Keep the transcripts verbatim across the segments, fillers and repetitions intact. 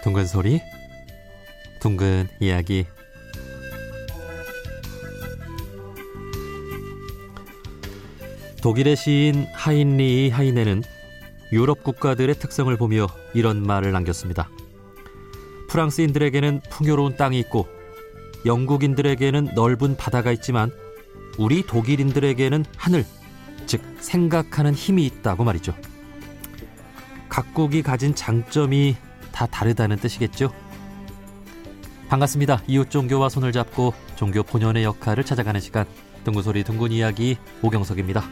둥근 소리, 둥근 이야기. 독일의 시인 하인리 하이네는 유럽 국가들의 특성을 보며 이런 말을 남겼습니다. 프랑스인들에게는 풍요로운 땅이 있고 영국인들에게는 넓은 바다가 있지만 우리 독일인들에게는 하늘, 즉 생각하는 힘이 있다고 말이죠. 각국이 가진 장점이 다 다르다는 뜻이겠죠. 반갑습니다. 이웃 종교와 손을 잡고 종교 본연의 역할을 찾아가는 시간, 둥근소리 둥근 이야기 오경석입니다.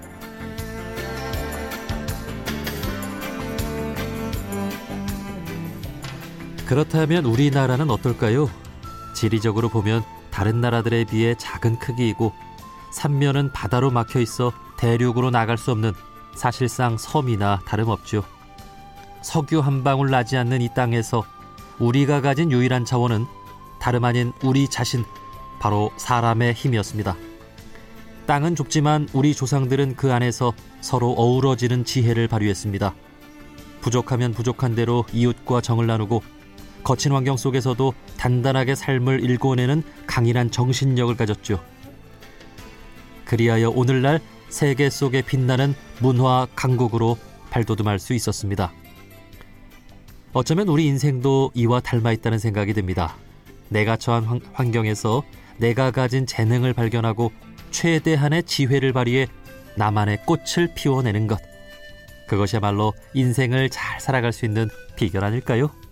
그렇다면 우리나라는 어떨까요? 지리적으로 보면 다른 나라들에 비해 작은 크기이고 삼면은 바다로 막혀 있어 대륙으로 나갈 수 없는 사실상 섬이나 다름없죠. 석유 한 방울 나지 않는 이 땅에서 우리가 가진 유일한 자원은 다름 아닌 우리 자신, 바로 사람의 힘이었습니다. 땅은 좁지만 우리 조상들은 그 안에서 서로 어우러지는 지혜를 발휘했습니다. 부족하면 부족한 대로 이웃과 정을 나누고 거친 환경 속에서도 단단하게 삶을 일궈내는 강인한 정신력을 가졌죠. 그리하여 오늘날 세계 속에 빛나는 문화 강국으로 발돋움할 수 있었습니다. 어쩌면 우리 인생도 이와 닮아있다는 생각이 듭니다. 내가 처한 환경에서 내가 가진 재능을 발견하고 최대한의 지혜를 발휘해 나만의 꽃을 피워내는 것, 그것이야말로 인생을 잘 살아갈 수 있는 비결 아닐까요?